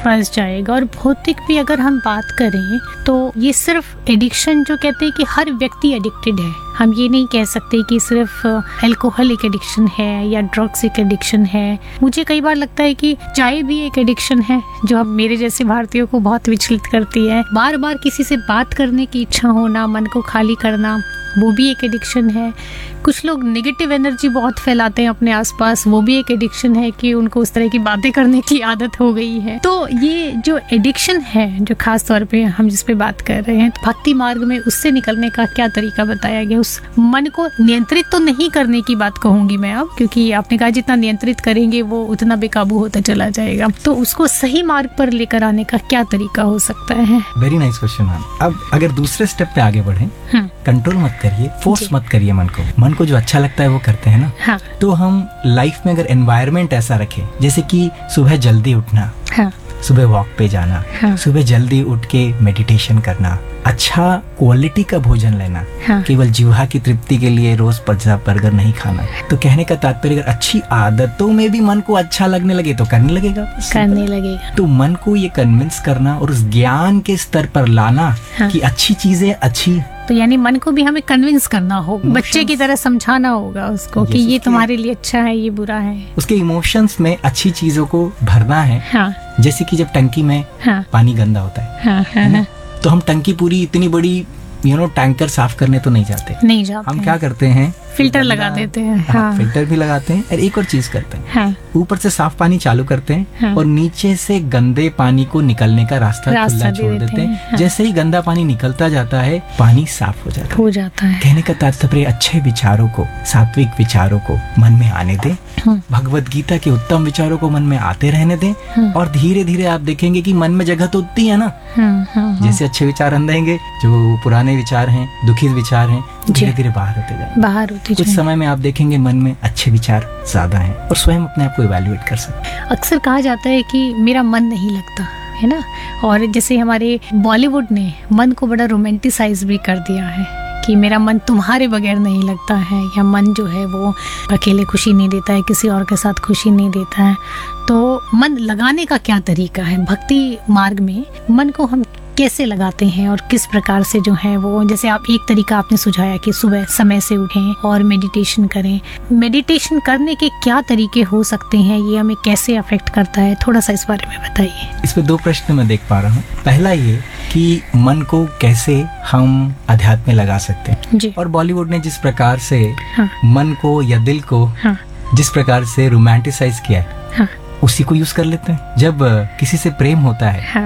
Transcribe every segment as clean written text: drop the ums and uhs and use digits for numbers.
फंस जाएगा। और भौतिक भी अगर हम बात करें तो ये सिर्फ एडिक्शन, जो कहते हैं कि हर व्यक्ति एडिक्टेड है, हम ये नहीं कह सकते कि सिर्फ अल्कोहल एक एडिक्शन है या ड्रग्स एक एडिक्शन है। मुझे कई बार लगता है कि चाय भी एक एडिक्शन है जो हम मेरे जैसे भारतीयों को बहुत विचलित करती है। बार बार किसी से बात करने की इच्छा होना, मन को खाली करना, वो भी एक एडिक्शन है। कुछ लोग नेगेटिव एनर्जी बहुत फैलाते हैं अपने आसपास, वो भी एक एडिक्शन है कि उनको उस तरह की बातें करने की आदत हो गई है। तो ये जो एडिक्शन है, जो खास तौर पे हम जिस पे बात कर रहे हैं, तो भक्ति मार्ग में उससे निकलने का क्या तरीका बताया गया? उस मन को नियंत्रित तो नहीं करने की बात कहूंगी मैं अब, क्योंकि आपने कहा जितना नियंत्रित करेंगे वो उतना बेकाबू होता चला जाएगा। तो उसको सही मार्ग पर लेकर आने का क्या तरीका हो सकता है? Very nice question ma'am. अब अगर दूसरे स्टेप पे आगे बढ़े, कंट्रोल मत करिए, फोर्स मत करिए मन को। मन को जो अच्छा लगता है वो करते हैं ना। हाँ। तो हम लाइफ में अगर एनवायरनमेंट ऐसा रखें, जैसे कि सुबह जल्दी उठना, हाँ। सुबह वॉक पे जाना, हाँ। सुबह जल्दी उठ के मेडिटेशन करना, अच्छा क्वालिटी का भोजन लेना, हाँ। केवल जीवा की तृप्ति के लिए रोज पिज्जा बर्गर नहीं खाना। तो कहने का तात्पर्य, अगर अच्छी आदतों में भी मन को अच्छा लगने लगे तो करने लगेगा, करने लगेगा। तो मन को ये कन्विंस करना और उस ज्ञान के स्तर पर लाना, हाँ। कि अच्छी चीजें अच्छी, तो यानी मन को भी हमें कन्विंस करना होगा, बच्चे की तरह समझाना होगा उसको कि ये तुम्हारे लिए अच्छा है, ये बुरा है। उसके इमोशंस में अच्छी चीजों को भरना है। हाँ। जैसे कि जब टंकी में पानी गंदा होता है, तो हम टंकी पूरी इतनी बड़ी टैंकर साफ करने तो नहीं जाते। हम क्या करते हैं, फिल्टर लगा देते हैं। हाँ। फिल्टर भी लगाते हैं और एक और चीज करते हैं, हाँ। ऊपर से साफ पानी चालू करते हैं, हाँ। और नीचे से गंदे पानी को निकलने का रास्ता खुला छोड़ देते हैं। हाँ। जैसे ही गंदा पानी निकलता जाता है, पानी साफ हो जाता है। कहने का तात्पर्य, अच्छे विचारों को, सात्विक विचारों को मन में आने दें, भगवत गीता के उत्तम विचारों को मन में आते रहने दें, और धीरे धीरे आप देखेंगे कि मन में जगह तो उतनी है ना। जैसे अच्छे विचार अंधेंगे, जो पुराने विचार हैं, दुखित विचार हैं, धीरे धीरे बाहर होते जाएंगे। कुछ समय में आप देखेंगे मन में अच्छे विचार ज्यादा हैं, और स्वयं अपने आप को इवैल्यूएट कर सकते हैं। अक्सर कहा जाता है कि मेरा मन नहीं लगता है ना, और जैसे हमारे बॉलीवुड ने मन को बड़ा रोमांटिसाइज भी कर दिया है कि मेरा मन तुम्हारे बगैर नहीं लगता है, या मन जो है वो अकेले खुशी नहीं देता है, किसी और के साथ खुशी नहीं देता है। तो मन लगाने का क्या तरीका है? भक्ति मार्ग में मन को हम कैसे लगाते हैं और किस प्रकार से जो है वो, जैसे आप एक तरीका आपने सुझाया कि सुबह समय से उठें और मेडिटेशन करें। मेडिटेशन करने के क्या तरीके हो सकते हैं, ये हमें कैसे अफेक्ट करता है, थोड़ा सा इस बारे में बताइए। इसमें दो प्रश्न मैं देख पा रहा हूँ। पहला ये कि मन को कैसे हम अध्यात्म में लगा सकते हैं जी। और बॉलीवुड ने जिस प्रकार से हाँ। मन को या दिल को जिस प्रकार से रोमांटिसाइज किया है, हाँ। उसी को यूज कर लेते हैं। जब किसी से प्रेम होता है, हाँ।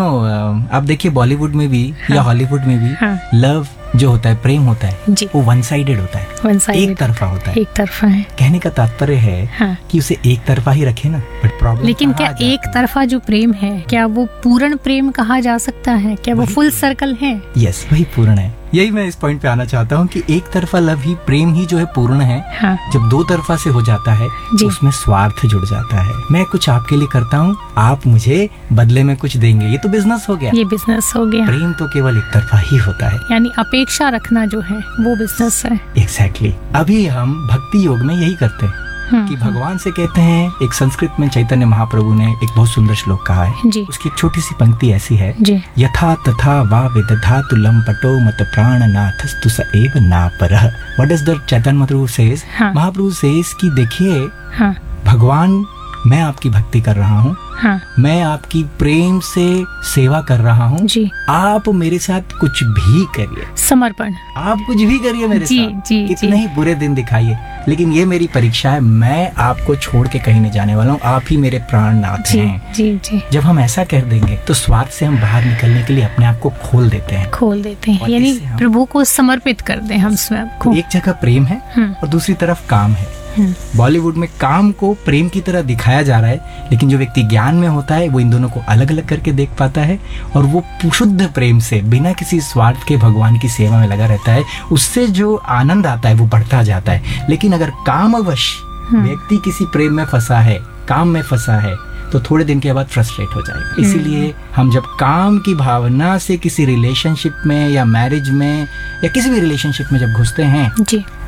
आप देखिए बॉलीवुड में भी, हाँ। या हॉलीवुड में भी, हाँ। लव जो होता है, प्रेम होता है, वो वन साइडेड होता है, एक तरफा होता है, एक तरफा है। कहने का तात्पर्य है, हाँ। कि उसे एक तरफा ही रखे ना, बट प्रॉब्लम। लेकिन क्या एक तरफा जो प्रेम है, क्या वो पूर्ण प्रेम कहा जा सकता है? क्या वो फुल सर्कल है? यस, वही पूर्ण है। यही मैं इस पॉइंट पे आना चाहता हूँ कि एक तरफा लव ही, प्रेम ही जो है पूर्ण है। हाँ। जब दो तरफा से हो जाता है, उसमें स्वार्थ जुड़ जाता है। मैं कुछ आपके लिए करता हूँ, आप मुझे बदले में कुछ देंगे, ये तो बिजनेस हो गया। ये बिजनेस हो गया। प्रेम तो केवल एक तरफा ही होता है, यानी अपेक्षा रखना जो है वो बिजनेस है। एग्जैक्टली। अभी हम भक्ति योग में यही करते हैं कि भगवान से कहते हैं, एक संस्कृत में चैतन्य महाप्रभु ने एक बहुत सुंदर श्लोक कहा है जी। उसकी एक छोटी सी पंक्ति ऐसी है जी। यथा तथा वा विदधातु लंपटो मत प्राणनाथस्तु स एव नापरः। What does the Chaitanya Mahaprabhu says? Mahaprabhu says कि देखिए, भगवान, मैं आपकी भक्ति कर रहा हूँ, हाँ। मैं आपकी प्रेम से सेवा कर रहा हूँ जी। आप मेरे साथ कुछ भी करिए, समर्पण, आप कुछ भी करिए मेरे साथ, कितने ही बुरे दिन दिखाइए, लेकिन ये मेरी परीक्षा है, मैं आपको छोड़ के कहीं नहीं जाने वाला हूँ, आप ही मेरे प्राणनाथ हैं। जी, जी। जब हम ऐसा कह देंगे तो स्वार्थ से हम बाहर निकलने के लिए अपने आप को खोल देते हैं, यानी प्रभु को समर्पित कर दें हम स्वयं को। एक जगह प्रेम है और दूसरी तरफ काम है। बॉलीवुड में काम को प्रेम की तरह दिखाया जा रहा है, लेकिन जो व्यक्ति ज्ञान में होता है वो इन दोनों को अलग अलग करके देख पाता है, और वो शुद्ध प्रेम से बिना किसी स्वार्थ के भगवान की सेवा में लगा रहता है। उससे जो आनंद आता है वो बढ़ता जाता है। लेकिन अगर कामवश व्यक्ति किसी प्रेम में फंसा है, काम में फंसा है, तो थोड़े दिन के बाद फ्रस्ट्रेट हो जाएगा। इसीलिए हम जब काम की भावना से किसी रिलेशनशिप में या मैरिज में या किसी भी रिलेशनशिप में जब घुसते हैं जी,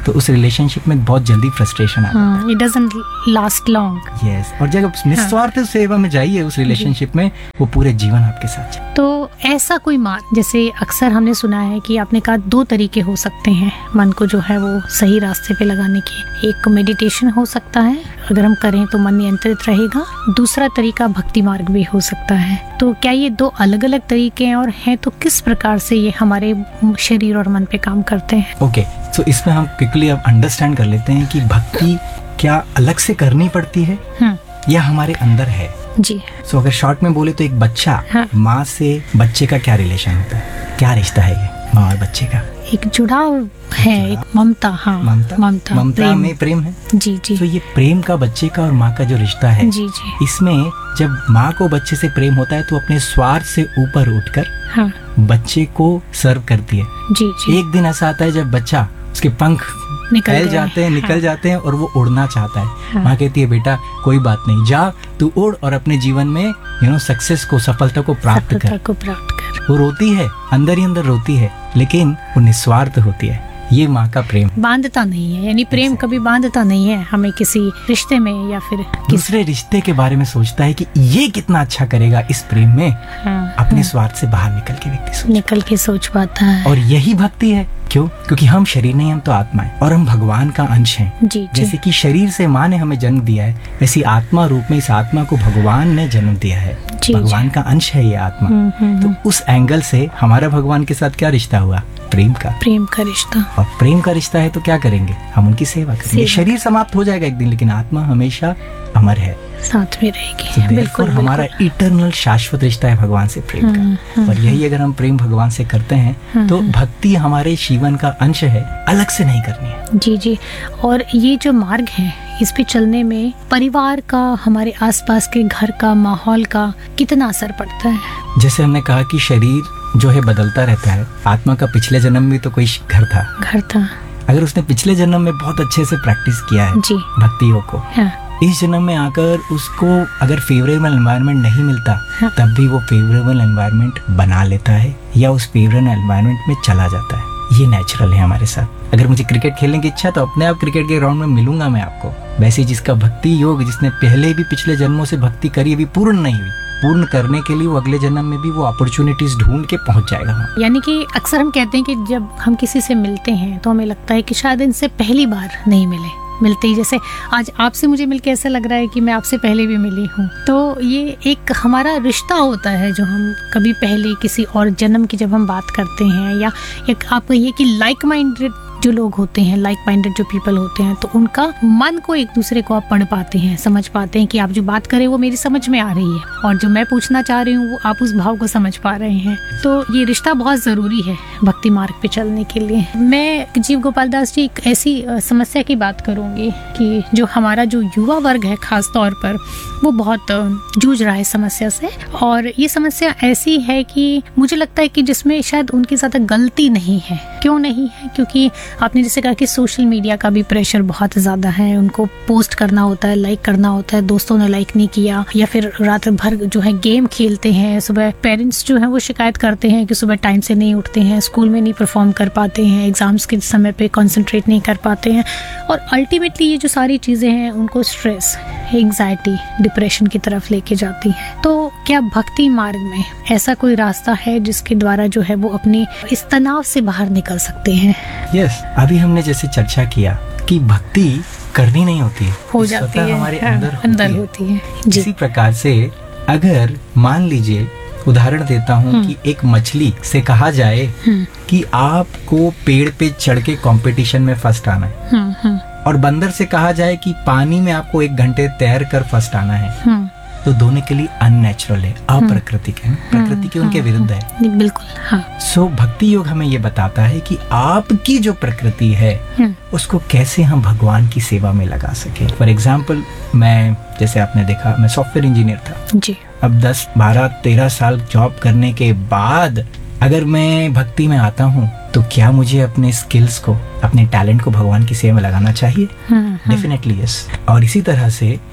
तो उस रिलेशनशिप में बहुत जल्दी फ्रस्ट्रेशन आता है। It doesn't last long. Yes. और जब निस्वार्थ सेवा में जाइए उस रिलेशनशिप में, वो पूरे जीवन आपके साथ चले। तो ऐसा कोई मार्ग, जैसे अक्सर हमने सुना है कि आपने कहा 2 तरीके हो सकते हैं मन को जो है वो सही रास्ते पे लगाने के। एक मेडिटेशन हो सकता है, अगर हम करें तो मन नियंत्रित रहेगा। दूसरा तरीका भक्ति मार्ग भी हो सकता है। तो क्या ये 2 अलग अलग तरीके हैं, और हैं तो किस प्रकार से ये हमारे शरीर और मन पे काम करते हैं? ओके, तो इसमें हम क्विकली अब अंडरस्टैंड कर लेते हैं कि भक्ति क्या अलग से करनी पड़ती है या हमारे अंदर है। जी। सो अगर शॉर्ट में बोले तो एक बच्चा, माँ से बच्चे का क्या रिलेशन होता है, क्या रिश्ता है ये माँ और बच्चे का? एक जुड़ाव है, एक ममता। हाँ, ममता में प्रेम है। जी जी। तो ये प्रेम का बच्चे का और माँ का जो रिश्ता है, जी जी, इसमें जब माँ को बच्चे से प्रेम होता है तो अपने स्वार्थ से ऊपर उठकर बच्चे को सर्व करती है। जी जी। एक दिन ऐसा आता है जब बच्चा, उसके पंख निकल जाते हैं और वो उड़ना चाहता है। माँ कहती है बेटा कोई बात नहीं, जा तू उड़ और अपने जीवन में सक्सेस को, सफलता को प्राप्त कर। वो रोती है, अंदर ही अंदर रोती है, लेकिन वो निस्वार्थ होती है। ये माँ का प्रेम बांधता नहीं है, यानी प्रेम कभी बांधता नहीं है हमें किसी रिश्ते में या फिर दूसरे रिश्ते के बारे में सोचता है कि ये कितना अच्छा करेगा इस प्रेम में। अपने स्वार्थ से बाहर निकल के सोच पाता है। और यही भक्ति है। क्यों? क्योंकि हम शरीर नहीं, हम तो आत्मा है और हम भगवान का अंश हैं। जैसे कि शरीर से माँ ने हमें जन्म दिया है, वैसे आत्मा रूप में इस आत्मा को भगवान ने जन्म दिया है। भगवान का अंश है ये आत्मा। तो उस एंगल से हमारा भगवान के साथ क्या रिश्ता हुआ? प्रेम का रिश्ता। और प्रेम का रिश्ता है तो क्या करेंगे? हम उनकी सेवा करेंगे। शरीर समाप्त हो जाएगा एक दिन, लेकिन आत्मा हमेशा अमर है, साथ में रहेगी। बिल्कुल। हमारा इटर्नल शाश्वत रिश्ता है भगवान से प्रेम का। और यही अगर हम प्रेम भगवान से करते हैं तो भक्ति हमारे जीवन का अंश है, अलग से नहीं करनी है। जी जी। और ये जो मार्ग है, इस पे चलने में परिवार का, हमारे आसपास के घर का, माहौल का कितना असर पड़ता है? जैसे हमने कहा कि शरीर जो है बदलता रहता है, आत्मा का पिछले जन्म में तो कोई घर था। अगर उसने पिछले जन्म में बहुत अच्छे से प्रैक्टिस किया है भक्ति योग को, इस जन्म में आकर उसको अगर फेवरेबल एनवायरनमेंट नहीं मिलता, तब भी वो फेवरेबल एनवायरनमेंट बना लेता है या उस फेवरेबल एनवायरनमेंट में चला जाता है। ये नेचुरल है हमारे साथ। अगर मुझे क्रिकेट खेलने की इच्छा तो अपने आप क्रिकेट के ग्राउंड में मिलूंगा मैं आपको। वैसे जिसका भक्ति योग, जिसने पहले भी पिछले जन्मों से भक्ति करी, अभी पूर्ण नहीं हुई, पूर्ण करने के लिए वो अगले जन्म में भी वो अपॉर्चुनिटीज ढूंढ के पहुंच जाएगा। यानी कि अक्सर हम कहते हैं कि जब हम किसी से मिलते हैं तो हमें लगता है कि शायद इनसे पहली बार नहीं मिलते ही, जैसे आज आपसे मुझे मिलके ऐसा लग रहा है कि मैं आपसे पहले भी मिली हूँ। तो ये एक हमारा रिश्ता होता है जो हम कभी पहले किसी और जन्म की जब हम बात करते हैं, या एक आपको ये कि लाइक माइंडेड जो लोग होते हैं, लाइक माइंडेड जो पीपल होते हैं, तो उनका मन को एक दूसरे को आप पढ़ पाते हैं, समझ पाते हैं कि आप जो बात करें वो मेरी समझ में आ रही है, और जो मैं पूछना चाह रही हूँ वो आप उस भाव को समझ पा रहे हैं। तो ये रिश्ता बहुत जरूरी है भक्ति मार्ग पे चलने के लिए। मैं जीव गोपाल दास जी एक ऐसी समस्या की बात करूंगी कि जो हमारा जो युवा वर्ग है खास तौर पर, वो बहुत जूझ रहा है समस्या से। और ये समस्या ऐसी है कि मुझे लगता है कि जिसमें शायद उनकी ज्यादा गलती नहीं है। क्यों नहीं है? क्योंकि आपने जैसे कहा कि सोशल मीडिया का भी प्रेशर बहुत ज्यादा है, उनको पोस्ट करना होता है, लाइक करना होता है, दोस्तों ने लाइक नहीं किया, या फिर रात भर जो है गेम खेलते हैं। सुबह पेरेंट्स जो है वो शिकायत करते हैं कि सुबह टाइम से नहीं उठते हैं, स्कूल में नहीं परफॉर्म कर पाते हैं, एग्जाम्स के समय पे कंसंट्रेट नहीं कर पाते हैं, और अल्टीमेटली ये जो सारी चीजें हैं उनको स्ट्रेस, एंजाइटी, डिप्रेशन की तरफ लेके जाती हैं। तो क्या भक्ति मार्ग में ऐसा कोई रास्ता है जिसके द्वारा जो है वो अपने इस तनाव से बाहर निकल सकते हैं? यस, अभी हमने जैसे चर्चा किया कि भक्ति करनी नहीं होती है, हो जाती है, हमारे अंदर होती है। इसी प्रकार से अगर मान लीजिए, उदाहरण देता हूँ कि एक मछली से कहा जाए कि आपको पेड़ पे चढ़ के कंपटीशन में फर्स्ट आना है, और बंदर से कहा जाए कि पानी में आपको 1 घंटे तैर कर फर्स्ट आना है, तो दोनों के लिए अननेचुरल है, अप्राकृतिक है, प्रकृति के उनके विरुद्ध है। बिल्कुल, हाँ। सो भक्ति योग हमें ये बताता है कि आपकी जो प्रकृति है उसको कैसे हम भगवान की सेवा में लगा सके। फॉर एग्जाम्पल, मैं जैसे आपने देखा, मैं सॉफ्टवेयर इंजीनियर था जी। अब 10, 12, 13 साल जॉब करने के बाद अगर मैं भक्ति में आता हूँ तो क्या मुझे अपने स्किल्स को, अपने टैलेंट को भगवान की सेवा में लगाना चाहिए? Definitely yes. और इसी तरह से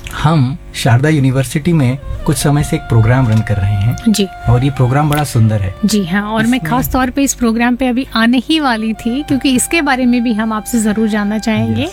हम शारदा यूनिवर्सिटी में कुछ समय से एक प्रोग्राम रन कर रहे हैं जी, और ये प्रोग्राम बड़ा सुंदर है। जी हाँ, और मैं खास तौर पे इस प्रोग्राम पे अभी आने ही वाली थी, क्योंकि इसके बारे में भी हम आपसे जरूर जानना चाहेंगे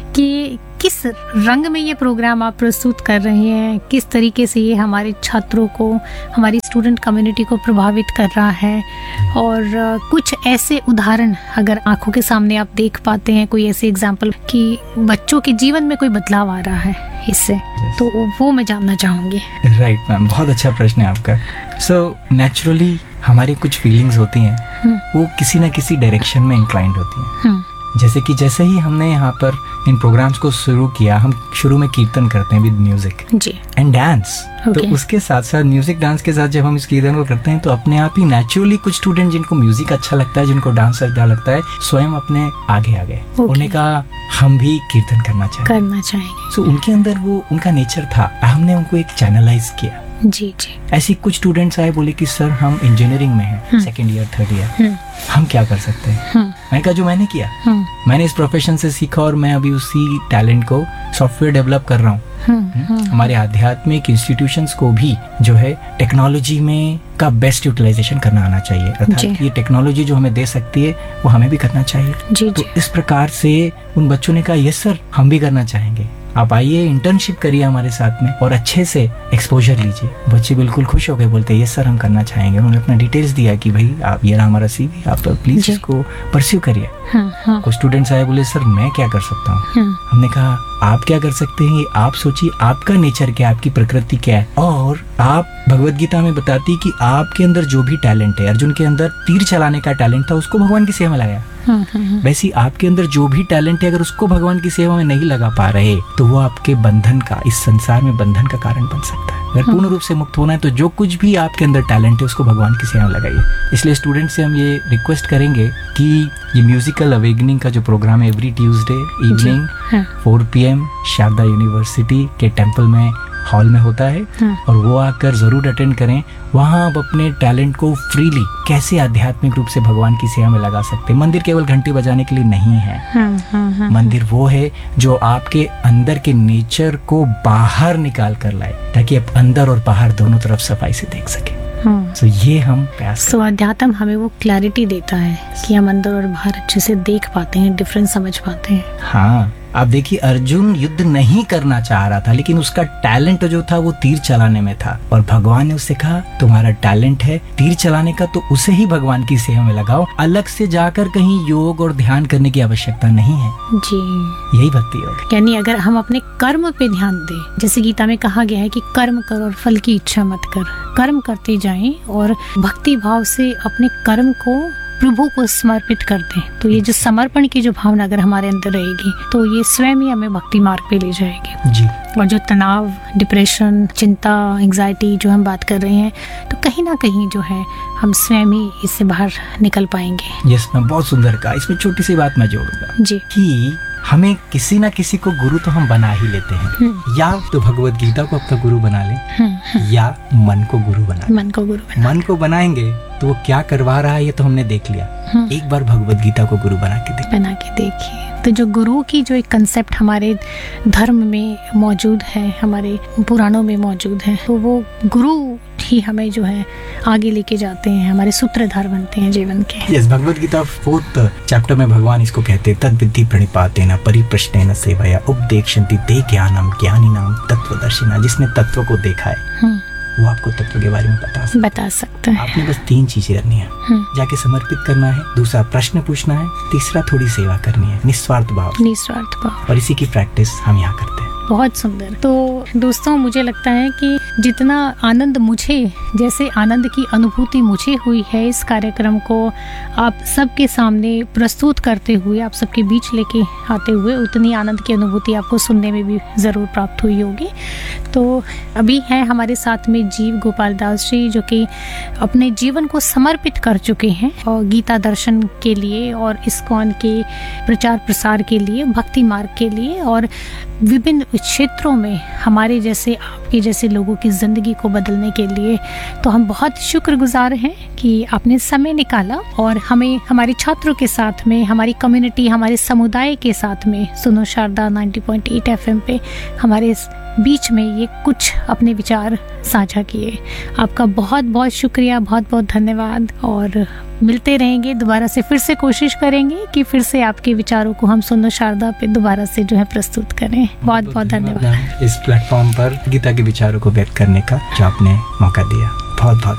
कि किस रंग में ये प्रोग्राम आप प्रस्तुत कर रहे हैं, किस तरीके से ये हमारे छात्रों को, हमारी स्टूडेंट कम्युनिटी को प्रभावित कर रहा है, और कुछ ऐसे उदाहरण अगर आंखों के सामने आप देख पाते हैं, कोई ऐसे एग्जाम्पल कि बच्चों के जीवन में कोई बदलाव आ रहा है इससे, तो वो मैं जानना चाहूंगी। राइट मैम, बहुत अच्छा प्रश्न है आपका। सो नेचुरली हमारी कुछ फीलिंग्स होती हैं, वो किसी ना किसी डायरेक्शन में इंक्लाइंड होती हैं। जैसे ही हमने यहाँ पर इन प्रोग्राम्स को शुरू किया, हम शुरू में कीर्तन करते हैं विद म्यूजिक एंड डांस। तो उसके साथ साथ म्यूजिक डांस के साथ जब हम इस कीर्तन को करते हैं तो अपने आप ही नेचुरली कुछ स्टूडेंट जिनको म्यूजिक अच्छा लगता है, जिनको डांस अच्छा लगता है, स्वयं अपने आगे आ गए। उन्होंने कहा हम भी कीर्तन करना चाहेंगे। सो उनके अंदर वो उनका नेचर था, हमने उनको एक चैनलाइज किया। जी जी। ऐसी कुछ स्टूडेंट्स आए, बोले कि सर हम इंजीनियरिंग में हैं, सेकेंड ईयर थर्ड ईयर, हम क्या कर सकते हैं? मैंने कहा जो मैंने किया, मैंने इस प्रोफेशन से सीखा और मैं अभी उसी टैलेंट को सॉफ्टवेयर डेवलप कर रहा हूँ। हमारे आध्यात्मिक इंस्टीट्यूशंस को भी जो है टेक्नोलॉजी में का बेस्ट यूटिलाइजेशन करना आना चाहिए, अर्थात ये टेक्नोलॉजी जो हमें दे सकती है वो हमें भी करना चाहिए। तो इस प्रकार से उन बच्चों ने कहा यस सर हम भी करना चाहेंगे, आप आइए इंटर्नशिप करिए हमारे साथ में और अच्छे से एक्सपोजर लीजिए। बच्चे बिल्कुल खुश हो गए, बोलते ये सर हम करना चाहेंगे। उन्होंने अपना डिटेल्स दिया कि भाई आप ये रहा हमारा CV, आप प्लीज इसको परस्यू करिए। कुछ स्टूडेंट्स आए, बोले सर मैं क्या कर सकता हूँ? हमने कहा आप क्या कर सकते हैं, आप सोचिए आपका नेचर क्या है, आपकी प्रकृति क्या है। और आप भगवत गीता में बताती कि आपके अंदर जो भी टैलेंट है, अर्जुन के अंदर तीर चलाने का टैलेंट था, उसको भगवान की सेवा में लगाया। वैसे आपके अंदर जो भी टैलेंट है, अगर उसको भगवान की सेवा में नहीं लगा पा रहे तो वो आपके बंधन का, इस संसार में बंधन का कारण बन सकता है। अगर पूर्ण रूप से मुक्त होना है तो जो कुछ भी आपके अंदर टैलेंट है उसको भगवान की सेवा में लगाइए। इसलिए स्टूडेंट से हम ये रिक्वेस्ट करेंगे कि ये म्यूजिकल अवेकनिंग का जो प्रोग्राम है every Tuesday evening 4 PM Sharda university के टेम्पल में हॉल में होता है, और वो आकर जरूर अटेंड करें। वहाँ आप अपने टैलेंट को फ्रीली कैसे आध्यात्मिक रूप से भगवान की सेवा में लगा सकते हैं। मंदिर केवल घंटी बजाने के लिए नहीं है। मंदिर वो है जो आपके अंदर के नेचर को बाहर निकाल कर लाए, ताकि आप अंदर और बाहर दोनों तरफ सफाई से देख सके। तो ये हम प्रयास अध्यात्म हमें वो क्लैरिटी देता है कि हम अंदर और बाहर अच्छे से देख पाते हैं, डिफरेंस समझ पाते हैं। हाँ, आप देखिए अर्जुन युद्ध नहीं करना चाह रहा था, लेकिन उसका टैलेंट जो था वो तीर चलाने में था, और भगवान ने उससे कहा तुम्हारा टैलेंट है तीर चलाने का, तो उसे ही भगवान की सेवा में लगाओ, अलग से जाकर कहीं योग और ध्यान करने की आवश्यकता नहीं है। जी, यही भक्ति योग। यानी अगर हम अपने कर्म पे ध्यान दें, जैसे गीता में कहा गया है कि कर्म कर और फल की इच्छा मत कर, कर्म करते जाएं और भक्ति भाव से अपने कर्म को प्रभु को समर्पित कर दें, तो ये जो समर्पण की जो भावना अगर हमारे अंदर रहेगी तो ये स्वयं ही हमें भक्ति मार्ग पे ले जाएगी। जी। और जो तनाव, डिप्रेशन, चिंता, एंजाइटी जो हम बात कर रहे हैं, तो कहीं ना कहीं जो है हम स्वयं ही इससे बाहर निकल पाएंगे। यस मैम, बहुत सुंदर कहा। इसमें छोटी सी बात मैं जोड़ूंगा जी, कि हमें किसी ना किसी को गुरु तो हम बना ही लेते हैं, या तो भगवत गीता को अपना गुरु बना लें, या मन को गुरु बना। मन को बनाएंगे तो वो क्या करवा रहा है ये तो हमने देख लिया, एक बार भगवत गीता को गुरु बना के देखिए। तो जो गुरु की जो एक कंसेप्ट हमारे धर्म में मौजूद है, हमारे पुराणों में मौजूद है, तो वो गुरु ही हमें जो है आगे लेके जाते हैं, हमारे सूत्रधार बनते हैं जीवन के। Yes, Bhagavad Gita 4th chapter में भगवान इसको कहते हैं, तद्विद्धि प्रणिपातेन परिप्रश्नेन सेवया उपदेक्षन्ति ते ज्ञानम ज्ञानिनाम तत्वदर्शिना। जिसने तत्व को देखा है वो आपको तत्व के बारे में बता सकता है। आपने बस 3 चीजें करनी है, जाके समर्पित करना है, दूसरा प्रश्न पूछना है, तीसरा थोड़ी सेवा करनी है, निस्वार्थ भाव। और इसी की प्रैक्टिस हम यहाँ करते हैं। बहुत सुंदर। तो दोस्तों, मुझे लगता है कि जितना आनंद मुझे, जैसे आनंद की अनुभूति मुझे हुई है इस कार्यक्रम को आप सबके सामने प्रस्तुत करते हुए, आप सबके बीच लेके आते हुए, उतनी आनंद की अनुभूति आपको सुनने में भी ज़रूर प्राप्त हुई होगी। तो अभी है हमारे साथ में जीव गोपाल दास जी, जो कि अपने जीवन को समर्पित कर चुके हैं और गीता दर्शन के लिए और इस्कॉन के प्रचार प्रसार के लिए, भक्ति मार्ग के लिए, और विभिन्न क्षेत्रों में हमारे जैसे, आपके जैसे लोगों की ज़िंदगी को बदलने के लिए। तो हम बहुत शुक्रगुजार हैं कि आपने समय निकाला और हमें हमारे छात्रों के साथ में, हमारी कम्युनिटी, हमारे समुदाय के साथ में सुनो शारदा 90.8 FM पे हमारे बीच में ये कुछ अपने विचार साझा किए। आपका बहुत बहुत शुक्रिया, बहुत बहुत धन्यवाद। और मिलते रहेंगे दोबारा से, फिर से कोशिश करेंगे कि फिर से आपके विचारों को हम सुनो शारदा पे दोबारा से जो है प्रस्तुत करें। बहुत बहुत धन्यवाद इस प्लेटफॉर्म पर गीता के विचारों को व्यक्त करने का जो आपने मौका दिया। बहुत बहुत